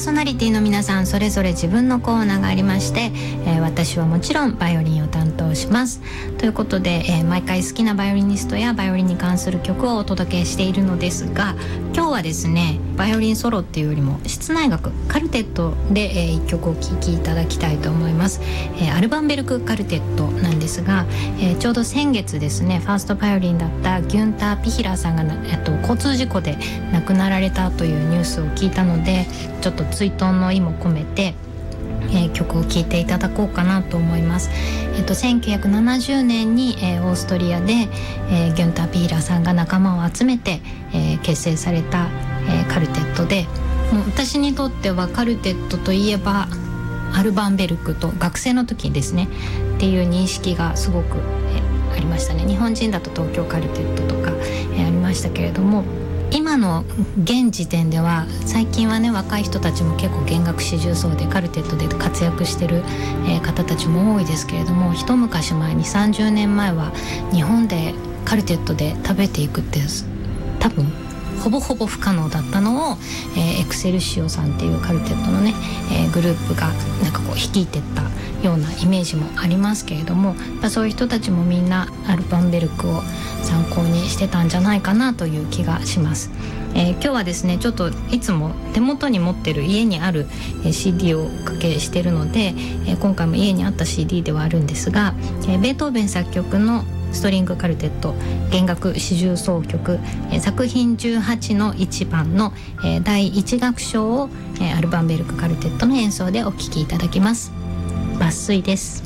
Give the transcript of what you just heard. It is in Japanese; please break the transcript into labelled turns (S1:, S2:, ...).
S1: ソナリティの皆さんそれぞれ自分のコーナーがありまして、私はもちろんバイオリンを担当しますということで、毎回好きなバイオリニストやバイオリンに関する曲をお届けしているのですが、今日はですねバイオリンソロっていうよりも室内楽カルテットで、1曲お聴きいただきたいと思います。アルバンベルクカルテットなんですが、ちょうど先月ですねファーストバイオリンだったギュンター・ピヒラーさんが交通事故で亡くなられたというニュースを聞いたので、ちょっと追悼の意も込めて、曲を聴いていただこうかなと思います。1970年に、オーストリアで、ギュンター・ピヒラーさんが仲間を集めて、結成された、カルテットで、もう私にとってはカルテットといえばアルバンベルクと学生の時ですねっていう認識がすごく、ありましたね。日本人だと東京カルテットとか、ありましたけれども、今の現時点では最近はね若い人たちも結構弦楽四重奏でカルテットで活躍してる、方たちも多いですけれども、一昔前に30年前は日本でカルテットで食べていくって多分ほぼほぼ不可能だったのを、エクセルシオさんっていうカルテットのね、グループがなんかこう率いてったようなイメージもありますけれども、そういう人たちもみんなアルバンベルクを参考にしてたんじゃないかなという気がします。今日はですねちょっといつも手元に持ってる家にある、CD をおかけしてるので、今回も家にあった CD ではあるんですが、ベートーベン作曲のストリングカルテット弦楽四重奏曲、作品18の1番の、第1楽章を、アルバンベルクカルテットの演奏でお聴きいただきます。抜粋です。